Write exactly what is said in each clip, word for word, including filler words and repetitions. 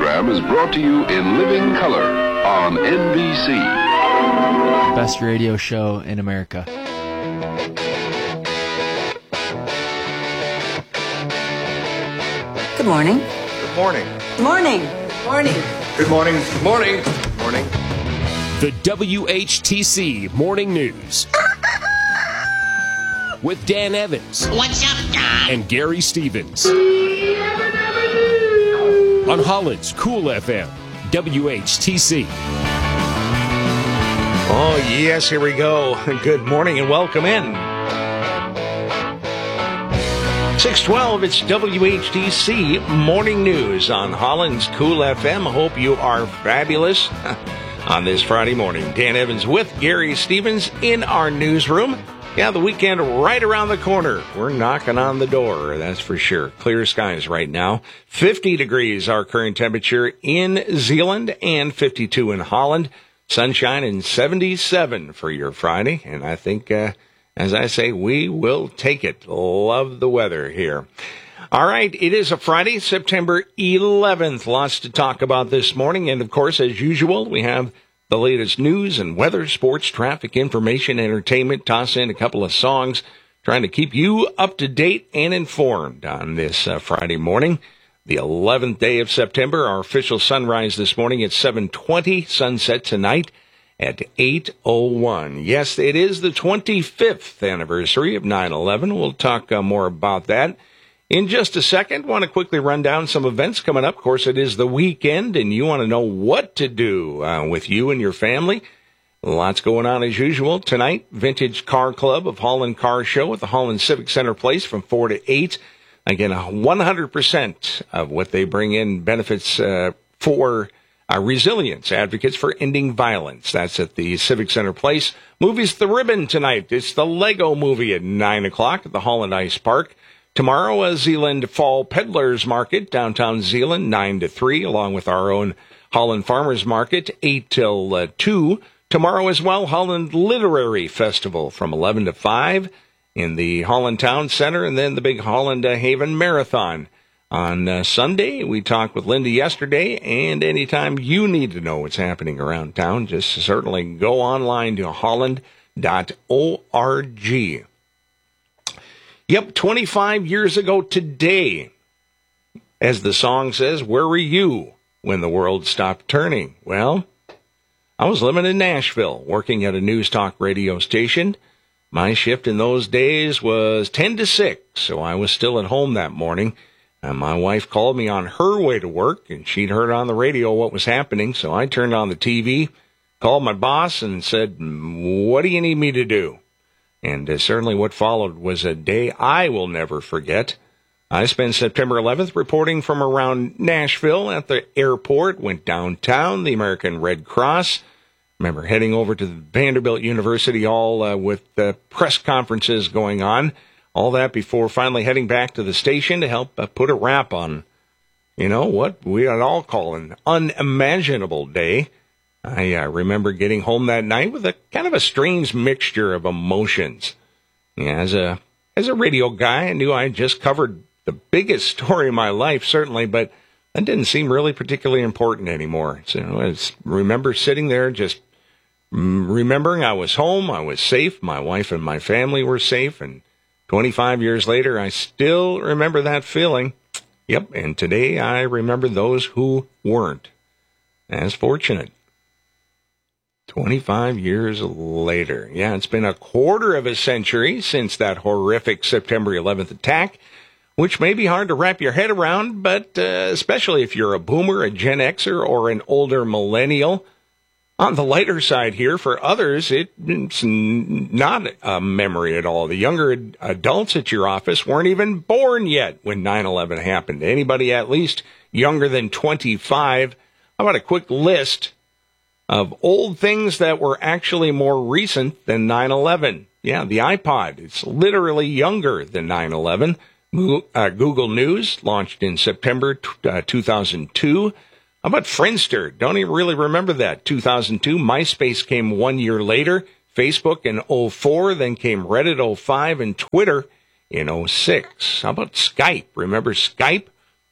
program is brought to you in living color on N B C. Best radio show in America. Good morning. Good morning. Good morning. Good morning. Good morning. Good morning. Good morning. The W H T C Morning News with Dan Evans. What's up, Doc? And Gary Stevens. On Holland's Cool F M, W H T C. Oh, yes, here we go. Good morning and welcome in. six twelve, it's W H T C Morning News on Holland's Cool F M. Hope you are fabulous on this Friday morning. Dan Evans with Gary Stevens in our newsroom. Yeah, the weekend right around the corner. We're knocking on the door, that's for sure. Clear skies right now. fifty degrees our current temperature in Zeeland and fifty-two in Holland. Sunshine and seventy-seven for your Friday. And I think, uh, as I say, we will take it. Love the weather here. All right, it is a Friday, September eleventh. Lots to talk about this morning. And, of course, as usual, we have the latest news and weather, sports, traffic, information, entertainment. Toss in a couple of songs, trying to keep you up to date and informed on this uh, Friday morning. The eleventh day of September, our official sunrise this morning at seven twenty, sunset tonight at eight oh one. Yes, it is the twenty-fifth anniversary of nine eleven. We'll talk uh, more about that in just a second. Want to quickly run down some events coming up. Of course, it is the weekend, and you want to know what to do uh, with you and your family. Lots going on as usual. Tonight, Vintage Car Club of Holland Car Show at the Holland Civic Center Place from four to eight. Again, one hundred percent of what they bring in benefits uh, for uh, resilience, advocates for ending violence. That's at the Civic Center Place. Movies The Ribbon tonight. It's the Lego movie at nine o'clock at the Holland Ice Park. Tomorrow, a Zeeland Fall Peddlers Market, downtown Zeeland, nine to three, along with our own Holland Farmers Market, eight till uh, two. Tomorrow as well, Holland Literary Festival from eleven to five. In the Holland Town Center, and then the big Holland uh, Haven Marathon. On uh, Sunday, we talked with Linda yesterday, and anytime you need to know what's happening around town, just certainly go online to holland dot org. Yep, twenty-five years ago today, as the song says, where were you when the world stopped turning? Well, I was living in Nashville, working at a news talk radio station. My shift in those days was ten to six, so I was still at home that morning. And my wife called me on her way to work, and she'd heard on the radio what was happening, so I turned on the T V, called my boss, and said, "What do you need me to do?" And uh, certainly what followed was a day I will never forget. I spent September eleventh reporting from around Nashville at the airport, went downtown, the American Red Cross. Remember heading over to Vanderbilt University, all uh, with uh, press conferences going on, all that before finally heading back to the station to help uh, put a wrap on, you know, what we would all call an unimaginable day. I uh, remember getting home that night with a kind of a strange mixture of emotions. Yeah, as a as a radio guy, I knew I had just covered the biggest story of my life, certainly, but that didn't seem really particularly important anymore. So I was, remember sitting there just remembering I was home, I was safe, my wife and my family were safe, and twenty-five years later, I still remember that feeling. Yep, and today I remember those who weren't as fortunate. twenty-five years later. Yeah, it's been a quarter of a century since that horrific September eleventh attack, which may be hard to wrap your head around, but uh, especially if you're a boomer, a Gen Xer, or an older millennial. On the lighter side here, for others, it, it's not a memory at all. The younger ad- adults at your office weren't even born yet when nine eleven happened. Anybody at least younger than twenty-five? How about a quick list of old things that were actually more recent than nine eleven? Yeah, the iPod. It's literally younger than nine eleven. Google News, launched in September two thousand two. How about Friendster? Don't even really remember that. two thousand two. MySpace came one year later. Facebook in oh four. Then came Reddit oh five and Twitter in oh six. How about Skype? Remember Skype?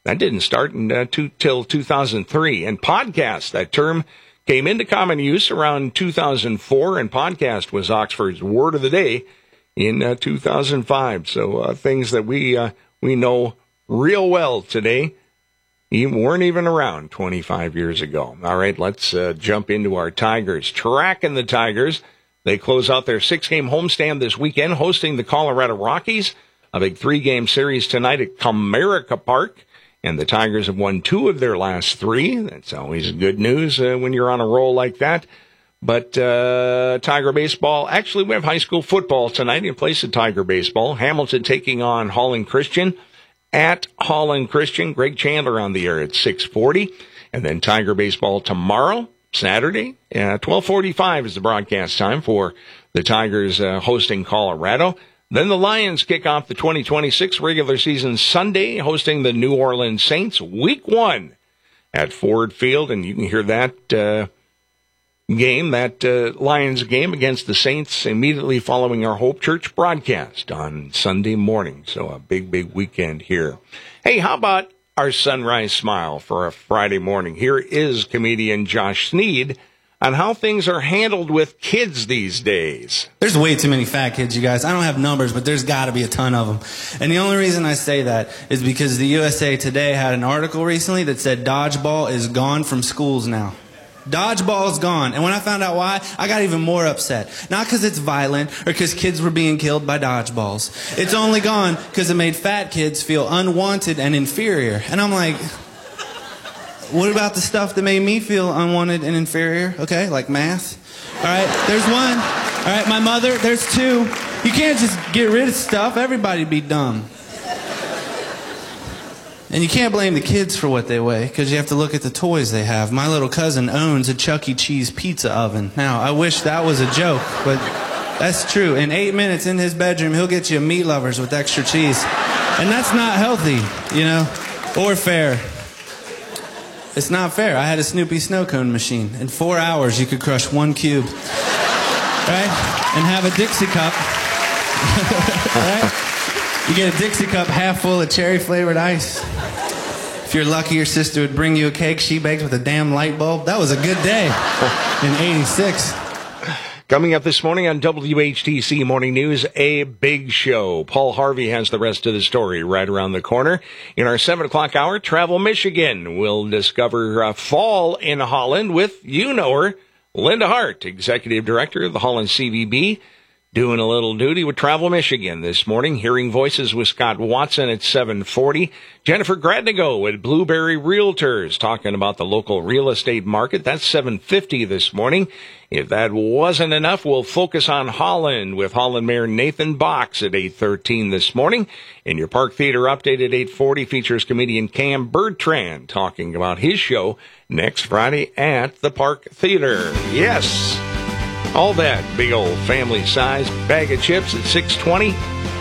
That didn't start until uh, two thousand three. And podcast, that term came into common use around two thousand four, and podcast was Oxford's word of the day in uh, two thousand five. So uh, things that we uh, we know real well today even, weren't even around twenty-five years ago. All right, let's uh, jump into our Tigers. Tracking the Tigers, they close out their six-game homestand this weekend, hosting the Colorado Rockies. A big three-game series tonight at Comerica Park. And the Tigers have won two of their last three. That's always good news uh, when you're on a roll like that. But uh, Tiger baseball, actually we have high school football tonight in place of Tiger baseball. Hamilton taking on Holland Christian at Holland Christian. Greg Chandler on the air at six forty. And then Tiger baseball tomorrow, Saturday, uh, twelve forty-five is the broadcast time for the Tigers uh, hosting Colorado. Then the Lions kick off the twenty twenty-six regular season Sunday, hosting the New Orleans Saints, week one at Ford Field. And you can hear that uh, game, that uh, Lions game against the Saints immediately following our Hope Church broadcast on Sunday morning. So a big, big weekend here. Hey, how about our sunrise smile for a Friday morning? Here is comedian Josh Sneed on how things are handled with kids these days. There's way too many fat kids, you guys. I don't have numbers, but there's got to be a ton of them. And the only reason I say that is because the U S A Today had an article recently that said dodgeball is gone from schools now. Dodgeball is gone. And when I found out why, I got even more upset. Not because it's violent or because kids were being killed by dodgeballs. It's only gone because it made fat kids feel unwanted and inferior. And I'm like, what about the stuff that made me feel unwanted and inferior? Okay, like math. All right, there's one. All right, my mother, there's two. You can't just get rid of stuff. Everybody'd be dumb. And you can't blame the kids for what they weigh, because you have to look at the toys they have. My little cousin owns a Chuck E. Cheese pizza oven. Now, I wish that was a joke, but that's true. In eight minutes in his bedroom, he'll get you a meat lovers with extra cheese. And that's not healthy, you know, or fair. It's not fair. I had a Snoopy snow cone machine. In four hours, you could crush one cube. Right? And have a Dixie cup. Right? You get a Dixie cup half full of cherry-flavored ice. If you're lucky, your sister would bring you a cake she baked with a damn light bulb. That was a good day in eighty-six. Coming up this morning on W H T C Morning News, a big show. Paul Harvey has the rest of the story right around the corner. In our seven o'clock hour, Travel Michigan. We'll discover uh, fall in Holland with, you know her, Linda Hart, Executive Director of the Holland C V B, doing a little duty with Travel Michigan this morning. Hearing Voices with Scott Watson at seven forty. Jennifer Gradnigo with Blueberry Realtors talking about the local real estate market. That's seven fifty this morning. If that wasn't enough, we'll focus on Holland with Holland Mayor Nathan Box at eight thirteen this morning. And your Park Theater update at eight forty features comedian Cam Bertrand talking about his show next Friday at the Park Theater. Yes, all that big old family-sized bag of chips at six twenty.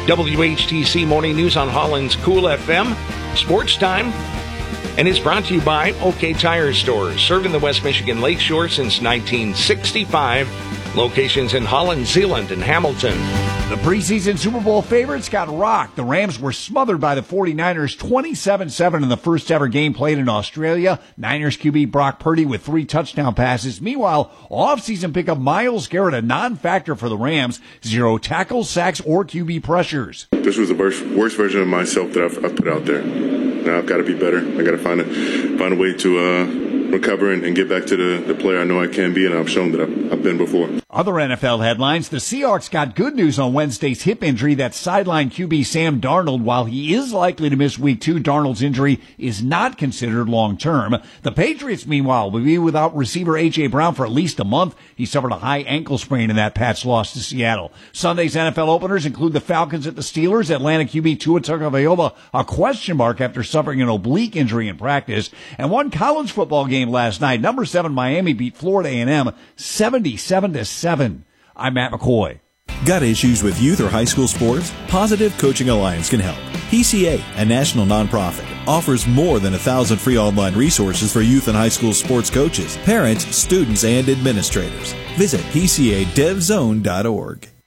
W H T C Morning News on Holland's Cool F M. Sports Time. And it's brought to you by OK Tire Stores, serving the West Michigan Lakeshore since nineteen sixty-five. Locations in Holland, Zeeland, and Hamilton. The preseason Super Bowl favorites got rocked. The Rams were smothered by the forty-niners twenty-seven seven in the first ever game played in Australia. Niners Q B Brock Purdy with three touchdown passes. Meanwhile, offseason pickup Myles Garrett, a non-factor for the Rams. Zero tackles, sacks, or Q B pressures. This was the worst, worst version of myself that I've, I've put out there. Now I've got to be better. I got to find a, find a way to uh, recover and, and get back to the, the player I know I can be, and I've shown that I've, I've been before. Other N F L headlines, the Seahawks got good news on Wednesday's hip injury that sidelined Q B Sam Darnold. While he is likely to miss week two, Darnold's injury is not considered long-term. The Patriots, meanwhile, will be without receiver A J. Brown for at least a month. He suffered a high ankle sprain in that Pats loss to Seattle. Sunday's N F L openers include the Falcons at the Steelers. Atlanta Q B Tua Tagovailoa, a question mark after suffering an oblique injury in practice. And one college football game last night. Number seven Miami beat Florida A and M seventy-seven to seven. I'm Matt McCoy. Got issues with youth or high school sports? Positive Coaching Alliance can help. P C A, a national nonprofit, offers more than a thousand free online resources for youth and high school sports coaches, parents, students, and administrators. Visit P C A dev zone dot org.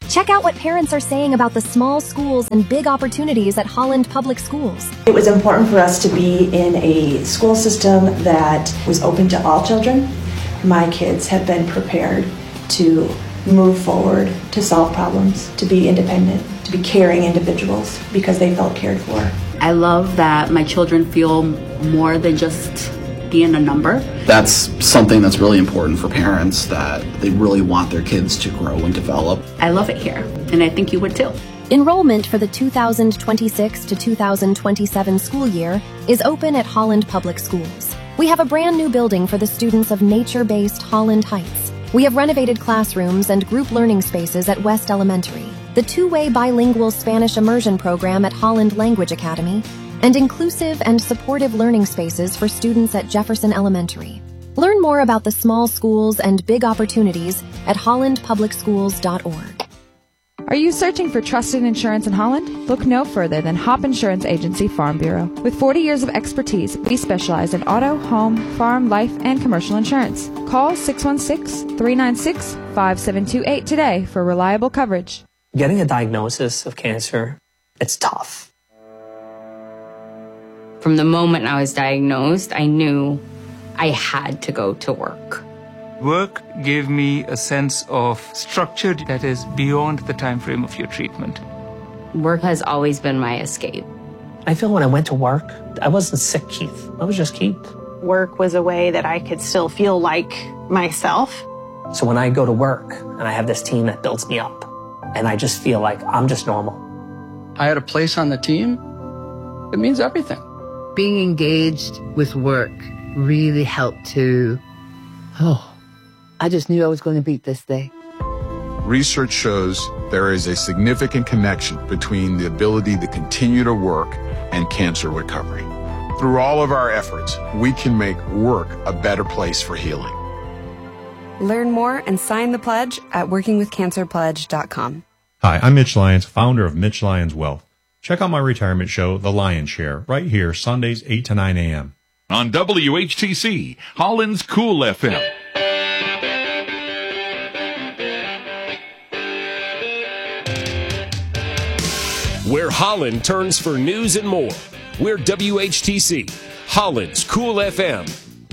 Check out what parents are saying about the small schools and big opportunities at Holland Public Schools. It was important for us to be in a school system that was open to all children. My kids have been prepared to move forward, to solve problems, to be independent, to be caring individuals because they felt cared for. I love that my children feel more than just being a number. That's something that's really important for parents, that they really want their kids to grow and develop. I love it here, and I think you would too. Enrollment for the two thousand twenty-six to two thousand twenty-seven school year is open at Holland Public Schools. We have a brand new building for the students of nature-based Holland Heights. We have renovated classrooms and group learning spaces at West Elementary, the two-way bilingual Spanish immersion program at Holland Language Academy, and inclusive and supportive learning spaces for students at Jefferson Elementary. Learn more about the small schools and big opportunities at holland public schools dot org. Are you searching for trusted insurance in Holland? Look no further than Hop Insurance Agency Farm Bureau. With forty years of expertise, we specialize in auto, home, farm, life, and commercial insurance. Call six one six, three nine six, five seven two eight today for reliable coverage. Getting a diagnosis of cancer, it's tough. From the moment I was diagnosed, I knew I had to go to work. Work gave me a sense of structure that is beyond the time frame of your treatment. Work has always been my escape. I feel when I went to work, I wasn't sick, Keith. I was just Keith. Work was a way that I could still feel like myself. So when I go to work and I have this team that builds me up, and I just feel like I'm just normal. I had a place on the team. It means everything. Being engaged with work really helped to, oh, I just knew I was going to beat this day. Research shows there is a significant connection between the ability to continue to work and cancer recovery. Through all of our efforts, we can make work a better place for healing. Learn more and sign the pledge at working with cancer pledge dot com. Hi, I'm Mitch Lyons, founder of Mitch Lyons Wealth. Check out my retirement show, The Lion's Share, right here, Sundays, eight to nine a.m. on W H T C, Holland's Cool F M. Where Holland turns for news and more. We're W H T C, Holland's Cool F M.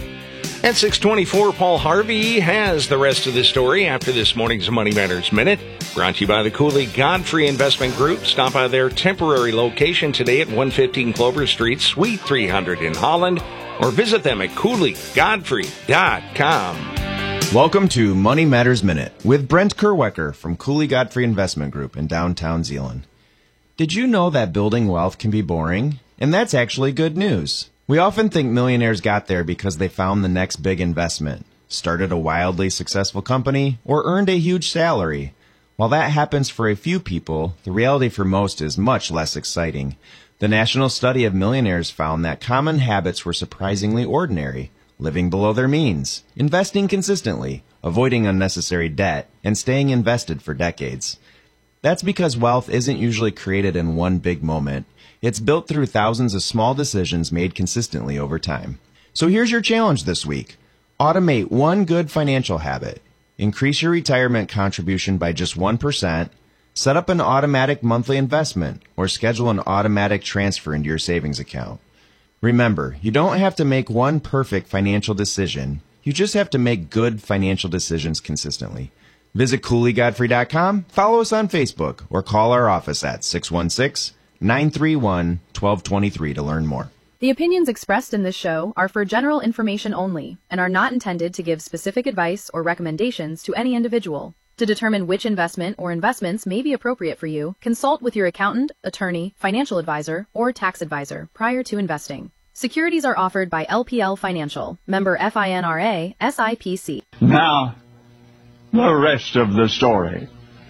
At six twenty-four, Paul Harvey has the rest of the story after this morning's Money Matters Minute. Brought to you by the Cooley Godfrey Investment Group. Stop by their temporary location today at one fifteen Clover Street, Suite three hundred in Holland, or visit them at cooley godfrey dot com. Welcome to Money Matters Minute with Brent Kerwecker from Cooley Godfrey Investment Group in downtown Zeeland. Did you know that building wealth can be boring? And that's actually good news. We often think millionaires got there because they found the next big investment, started a wildly successful company, or earned a huge salary. While that happens for a few people, the reality for most is much less exciting. The National Study of Millionaires found that common habits were surprisingly ordinary: living below their means, investing consistently, avoiding unnecessary debt, and staying invested for decades. That's because wealth isn't usually created in one big moment. It's built through thousands of small decisions made consistently over time. So here's your challenge this week. Automate one good financial habit. Increase your retirement contribution by just one percent. Set up an automatic monthly investment or schedule an automatic transfer into your savings account. Remember, you don't have to make one perfect financial decision. You just have to make good financial decisions consistently. Visit cooley godfrey dot com, follow us on Facebook, or call our office at six one six, nine three one, one two two three to learn more. The opinions expressed in this show are for general information only and are not intended to give specific advice or recommendations to any individual. To determine which investment or investments may be appropriate for you, consult with your accountant, attorney, financial advisor, or tax advisor prior to investing. Securities are offered by L P L Financial, member FINRA, S I P C. Now, the rest of the story.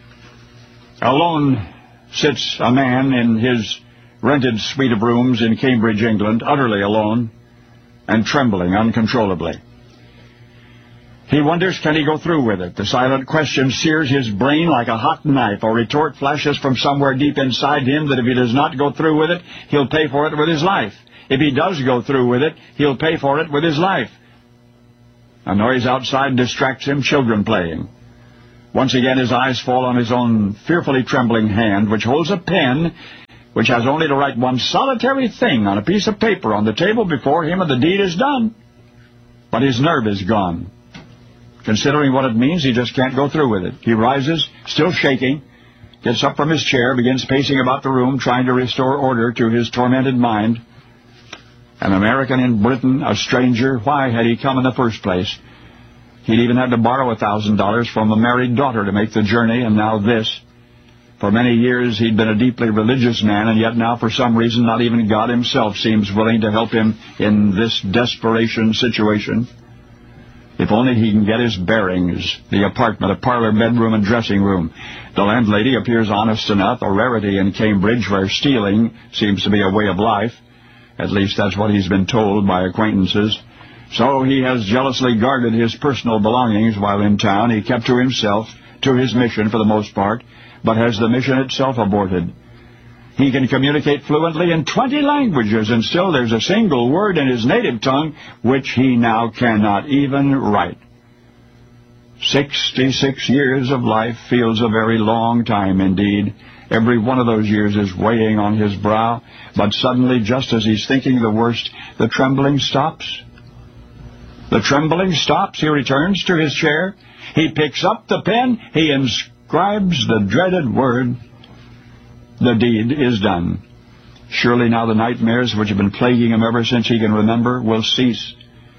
Alone sits a man in his rented suite of rooms in Cambridge, England, utterly alone and trembling uncontrollably. He wonders, can he go through with it? The silent question sears his brain like a hot knife. A retort flashes from somewhere deep inside him that if he does not go through with it, he'll pay for it with his life. If he does go through with it, he'll pay for it with his life. A noise outside distracts him, children playing. Once again, his eyes fall on his own fearfully trembling hand, which holds a pen, which has only to write one solitary thing on a piece of paper on the table before him, and the deed is done. But his nerve is gone. Considering what it means, he just can't go through with it. He rises, still shaking, gets up from his chair, begins pacing about the room, trying to restore order to his tormented mind. An American in Britain, a stranger, why had he come in the first place? He'd even had to borrow a thousand dollars from a married daughter to make the journey, and now this. For many years he'd been a deeply religious man, and yet now for some reason not even God himself seems willing to help him in this desperation situation. If only he can get his bearings. The apartment, a parlor, bedroom, and dressing room. The landlady appears honest enough, a rarity in Cambridge where stealing seems to be a way of life. At least that's what he's been told by acquaintances. So he has jealously guarded his personal belongings while in town. He kept to himself, to his mission for the most part, but has the mission itself aborted. He can communicate fluently in twenty languages, and still there's a single word in his native tongue which he now cannot even write. Sixty-six years of life feels a very long time indeed. Every one of those years is weighing on his brow, but suddenly, just as he's thinking the worst, the trembling stops. The trembling stops. He returns to his chair. He picks up the pen. He inscribes the dreaded word. The deed is done. Surely now the nightmares which have been plaguing him ever since he can remember will cease.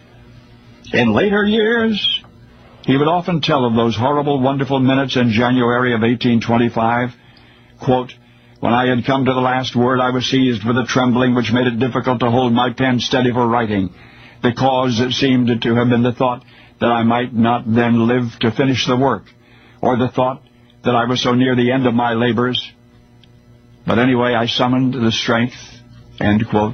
In later years, he would often tell of those horrible, wonderful minutes in January of eighteen twenty-five. Quote, when I had come to the last word, I was seized with a trembling which made it difficult to hold my pen steady for writing. The cause, it seemed to have been the thought that I might not then live to finish the work, or the thought that I was so near the end of my labors. But anyway, I summoned the strength, end quote.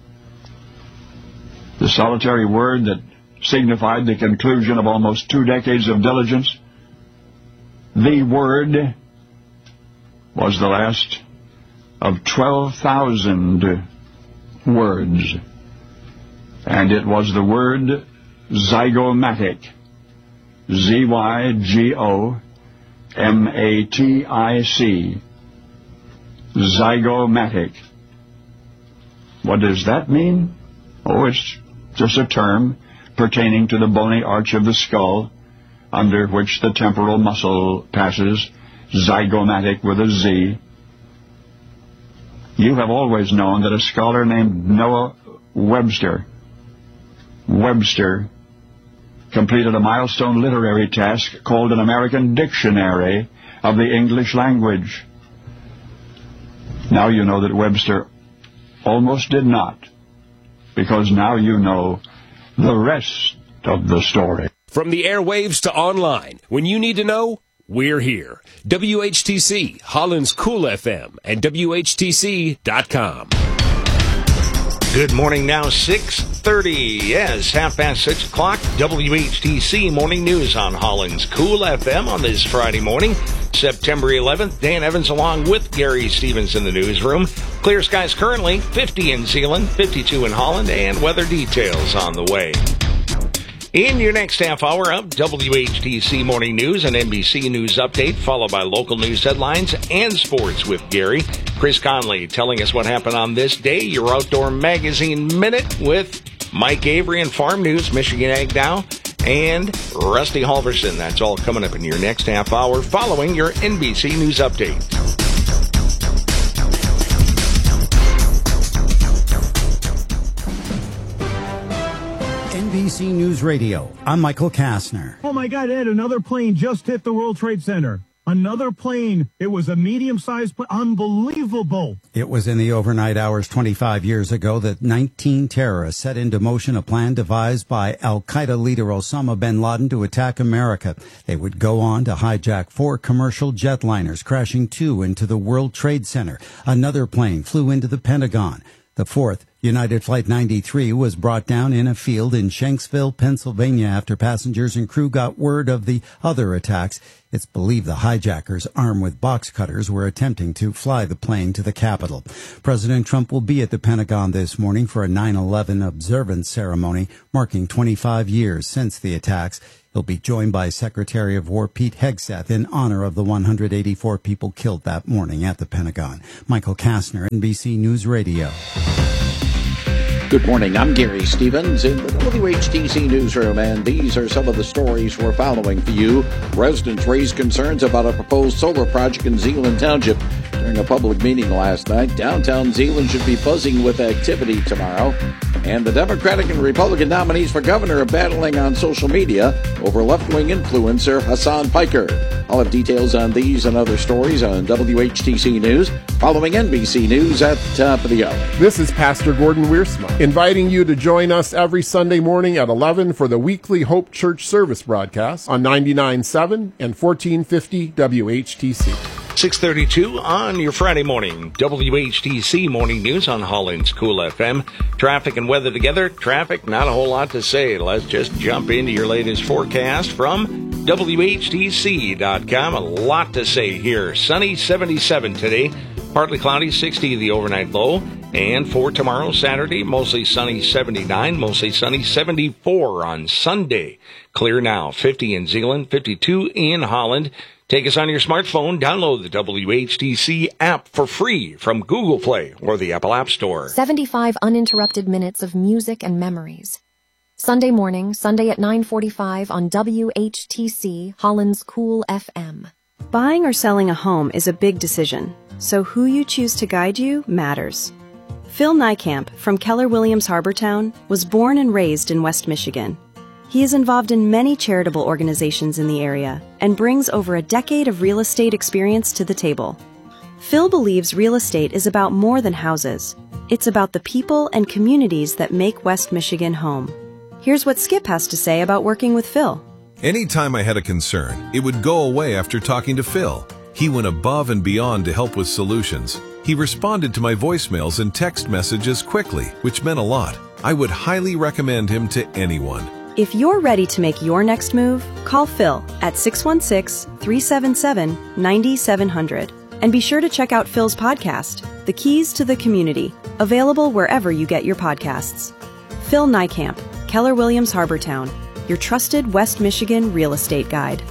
The solitary word that signified the conclusion of almost two decades of diligence. The word was the last of twelve thousand words. And it was the word zygomatic. Z Y G O M A T I C. Zygomatic. What does that mean? Oh, it's just a term pertaining to the bony arch of the skull under which the temporal muscle passes. Zygomatic with a Z. You have always known that a scholar named Noah Webster Webster completed a milestone literary task called an American Dictionary of the English Language. Now you know that Webster almost did not, because now you know the rest of the story. From the airwaves to online, when you need to know, we're here. W H T C, Holland's Cool F M, and W H T C dot com. Good morning now, six thirty. Yes, half past six o'clock. W H T C Morning News on Holland's Cool F M on this Friday morning, September eleventh. Dan Evans along with Gary Stevens in the newsroom. Clear skies currently, fifty in Zeeland, fifty-two in Holland, and weather details on the way. In your next half hour of W H T C Morning News, an N B C News update, followed by local news headlines and sports with Gary. Chris Conley telling us what happened on this day. Your Outdoor Magazine Minute with Mike Avery and Farm News, Michigan Ag Now, and Rusty Halverson. That's all coming up in your next half hour following your N B C News update. N B C News Radio, I'm Michael Kastner. Oh my God, Ed, another plane just hit the World Trade Center. Another plane. It was a medium-sized plane. Unbelievable. It was in the overnight hours twenty-five years ago that nineteen terrorists set into motion a plan devised by al-Qaeda leader Osama bin Laden to attack America. They would go on to hijack four commercial jetliners, crashing two into the World Trade Center. Another plane flew into the Pentagon. The fourth United Flight ninety-three was brought down in a field in Shanksville, Pennsylvania after passengers and crew got word of the other attacks. It's believed the hijackers, armed with box cutters, were attempting to fly the plane to the Capitol. President Trump will be at the Pentagon this morning for a nine eleven observance ceremony marking twenty-five years since the attacks. He'll be joined by Secretary of War Pete Hegseth in honor of the one hundred eighty-four people killed that morning at the Pentagon. Michael Kastner, N B C News Radio. Good morning. I'm Gary Stevens in the W H T C newsroom, and these are some of the stories we're following for you. Residents raised concerns about a proposed solar project in Zeeland Township during a public meeting last night. Downtown Zeeland should be buzzing with activity tomorrow. And the Democratic and Republican nominees for governor are battling on social media over left-wing influencer Hassan Piker. I'll have details on these and other stories on W H T C News, following N B C News at the top of the hour. This is Pastor Gordon Wiersma, inviting you to join us every Sunday morning at eleven for the weekly Hope Church service broadcast on ninety-nine point seven and fourteen fifty W H T C. six thirty-two on your Friday morning. W H T C Morning News on Holland's Cool F M. Traffic and weather together. Traffic, not a whole lot to say. Let's just jump into your latest forecast from W H T C dot com. A lot to say here. Sunny, seventy-seven today. Partly cloudy, sixty the overnight low. And for tomorrow, Saturday, mostly sunny, seventy-nine. Mostly sunny, seventy-four on Sunday. Clear now, fifty in Zeeland, fifty-two in Holland. Take us on your smartphone. Download the W H T C app for free from Google Play or the Apple App Store. seventy-five uninterrupted minutes of music and memories. Sunday morning, Sunday at nine forty-five on W H T C, Holland's Cool F M. Buying or selling a home is a big decision, so who you choose to guide you matters. Phil Niekamp from Keller Williams Harbortown was born and raised in West Michigan. He is involved in many charitable organizations in the area and brings over a decade of real estate experience to the table. Phil believes real estate is about more than houses. It's about the people and communities that make West Michigan home. Here's what Skip has to say about working with Phil. Anytime I had a concern, it would go away after talking to Phil. He went above and beyond to help with solutions. He responded to my voicemails and text messages quickly, which meant a lot. I would highly recommend him to anyone. If you're ready to make your next move, call Phil at six one six, three seven seven, nine seven zero zero. And be sure to check out Phil's podcast, The Keys to the Community, available wherever you get your podcasts. Phil Niekamp, Keller Williams Harbortown, your trusted West Michigan real estate guide.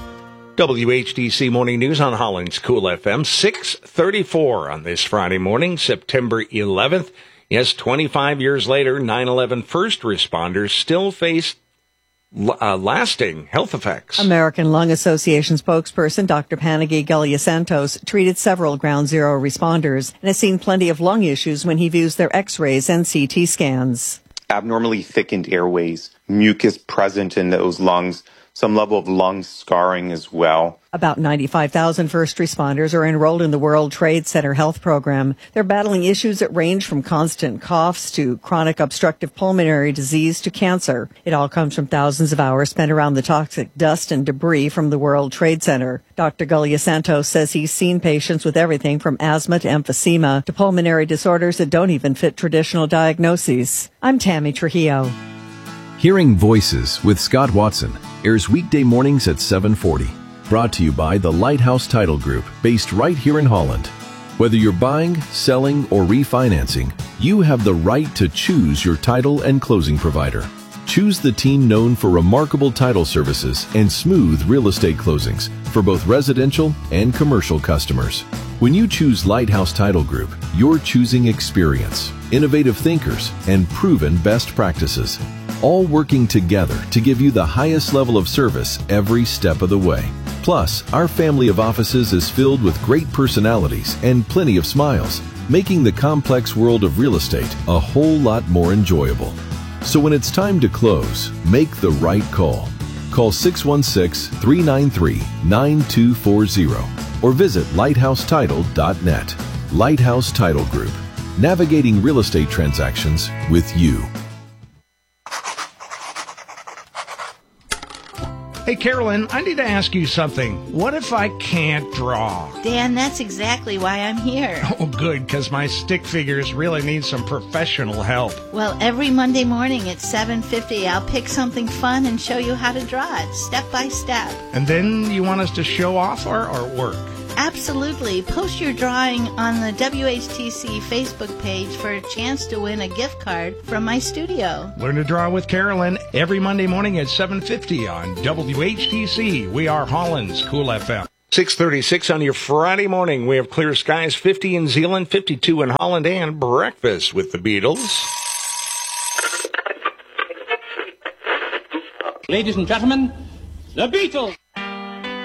W H T C Morning News on Holland's Cool F M, six thirty-four on this Friday morning, September eleventh. Yes, twenty-five years later, nine eleven first responders still face uh, lasting health effects. American Lung Association spokesperson Doctor Panagi Galiasantos treated several Ground Zero responders and has seen plenty of lung issues when he views their x-rays and C T scans. Abnormally thickened airways, mucus present in those lungs, some level of lung scarring as well. About ninety-five thousand first responders are enrolled in the World Trade Center health program. They're battling issues that range from constant coughs to chronic obstructive pulmonary disease to cancer. It all comes from thousands of hours spent around the toxic dust and debris from the World Trade Center. Doctor Galiasantos says he's seen patients with everything from asthma to emphysema to pulmonary disorders that don't even fit traditional diagnoses. I'm Tammy Trujillo. Hearing Voices with Scott Watson airs weekday mornings at seven forty. Brought to you by the Lighthouse Title Group, based right here in Holland. Whether you're buying, selling, or refinancing, you have the right to choose your title and closing provider. Choose the team known for remarkable title services and smooth real estate closings for both residential and commercial customers. When you choose Lighthouse Title Group, you're choosing experience, innovative thinkers, and proven best practices, all working together to give you the highest level of service every step of the way. Plus, our family of offices is filled with great personalities and plenty of smiles, making the complex world of real estate a whole lot more enjoyable. So when it's time to close, make the right call. Call six one six, three nine three, nine two four zero or visit lighthouse title dot net. Lighthouse Title Group, navigating real estate transactions with you. Hey, Carolyn, I need to ask you something. What if I can't draw? Dan, that's exactly why I'm here. Oh, good, because my stick figures really need some professional help. Well, every Monday morning at seven fifty, I'll pick something fun and show you how to draw it, step by step. And then you want us to show off our artwork? Absolutely. Post your drawing on the W H T C Facebook page for a chance to win a gift card from my studio. Learn to draw with Carolyn every Monday morning at seven fifty on W H T C. We are Holland's Cool F M. six thirty-six on your Friday morning. We have clear skies, fifty in Zeeland, fifty-two in Holland, and breakfast with the Beatles. Ladies and gentlemen, the Beatles.